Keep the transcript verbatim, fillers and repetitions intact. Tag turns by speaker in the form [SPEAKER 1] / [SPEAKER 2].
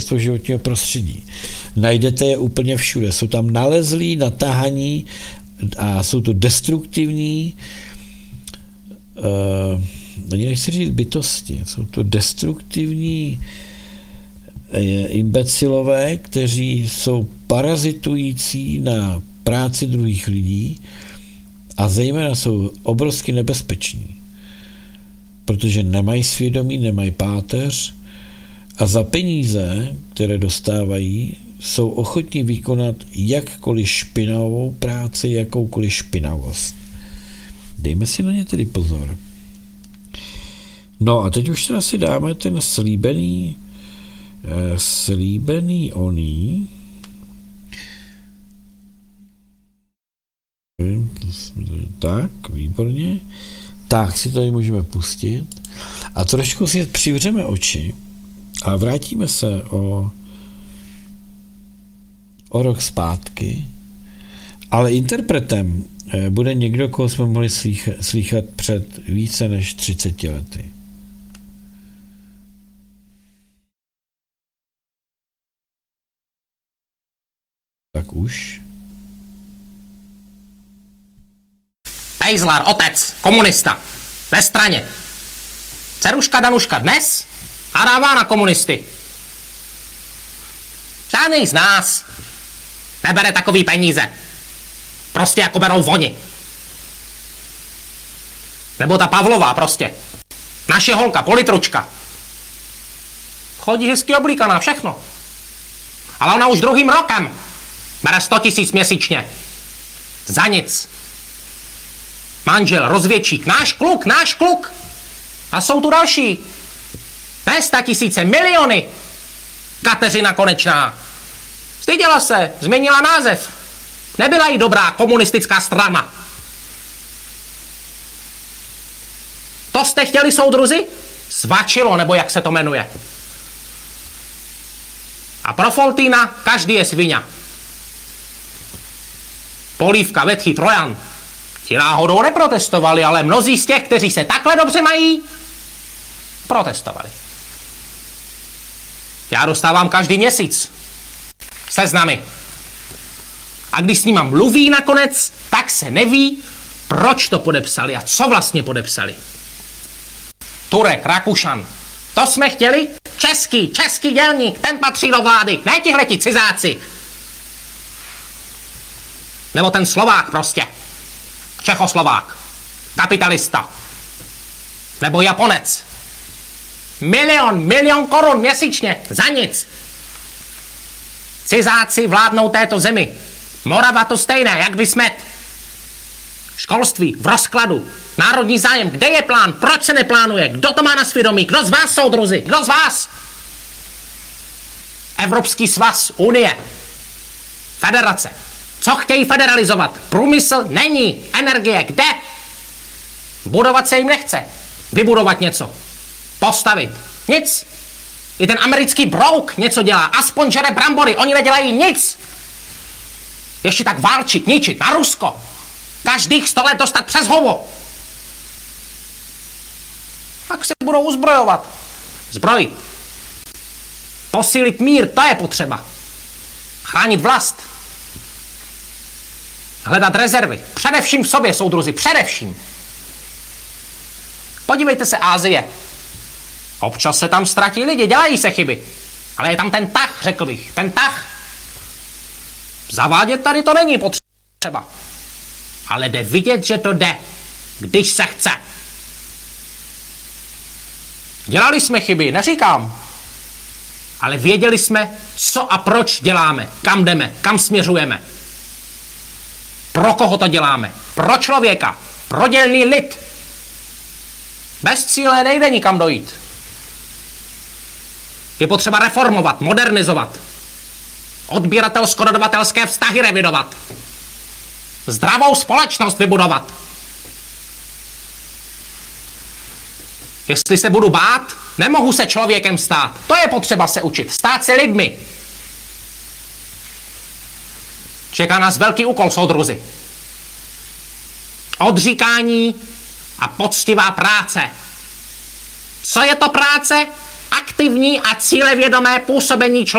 [SPEAKER 1] životního prostředí. Najdete je úplně všude. Jsou tam nalezlí, natahaní a jsou to destruktivní, uh, ani nechci říct bytosti, jsou to destruktivní imbecilové, kteří jsou parazitující na práci druhých lidí a zejména jsou obrovsky nebezpeční, protože nemají svědomí, nemají páteř a za peníze, které dostávají, jsou ochotní vykonat jakkoliv špinavou práci, jakoukoliv špinavost. Dejme si na ně tedy pozor. No a teď už teda si dáme ten slíbený slíbený oný. Tak, výborně. Tak si tady můžeme pustit. A trošku si přivřeme oči a vrátíme se o, o rok zpátky. Ale interpretem bude někdo, koho jsme mohli slychat před více než třiceti lety. Tak už.
[SPEAKER 2] Pejzlar, otec, komunista, ve straně. Ceruška Danuška dnes a dává na komunisty. Žádný z nás nebere takový peníze. Prostě jako berou oni. Nebo ta Pavlová prostě. Naše holka, politručka. Chodí hezky oblíkaná, všechno. Ale ona už druhým rokem bere sto tisíc měsíčně. Za nic. Manžel, rozvědčík, náš kluk, náš kluk. A jsou tu další. Ne sta tisíce, miliony. Kateřina Konečná. Styděla se, změnila název. Nebyla jí dobrá komunistická strana. To jste chtěli, soudruzi? Svačilo, nebo jak se to jmenuje. A pro Foltýna každý je sviňa. Polívka, Vetchy, Trojan. Ti náhodou neprotestovali, ale mnozí z těch, kteří se takhle dobře mají, protestovali. Já dostávám každý měsíc seznamy. A když s nima mluví nakonec, tak se neví, proč to podepsali a co vlastně podepsali. Turek, Rakušan. To jsme chtěli? Český, český dělník, ten patří do vlády, ne tihleti cizáci. Nebo ten Slovák prostě. Čechoslovák. Kapitalista. Nebo Japonec. Milion, milion korun měsíčně. Za nic. Cizáci vládnou této zemi. Morava to stejné, jak Vysmet. Školství v rozkladu. Národní zájem. Kde je plán? Proč se neplánuje? Kdo to má na svědomí? Kdo z vás, soudruzi? Kdo z vás? Evropský svaz, Unie. Federace. Co chtějí federalizovat? Průmysl není. Energie. Kde? Budovat se jim nechce. Vybudovat něco. Postavit. Nic. I ten americký brouk něco dělá. Aspoň žere brambory. Oni nedělají nic. Ještě tak válčit, ničit. Na Rusko. Každých sto let dostat přes hovo. Tak se budou uzbrojovat. Zbrojit. Posílit mír, to je potřeba. Chránit vlast. Hledat rezervy. Především v sobě, soudruzi, především. Podívejte se, Asie. Občas se tam ztratí lidi, dělají se chyby. Ale je tam ten tah, řekl bych, ten tah. Zavádět tady to není potřeba. Ale jde vidět, že to jde, když se chce. Dělali jsme chyby, neříkám. Ale věděli jsme, co a proč děláme, kam jdeme, kam směřujeme. Pro koho to děláme? Pro člověka, pro dělný lid. Bez cíle nejde nikam dojít. Je potřeba reformovat, modernizovat. Odběratelsko-dodavatelské vztahy revidovat. Zdravou společnost vybudovat. Jestli se budu bát, nemohu se člověkem stát. To je potřeba se učit. Stát se lidmi. Čeká nás velký úkol, soudruzi. Odříkání a poctivá práce. Co je to práce? Aktivní a cílevědomé působení člověka.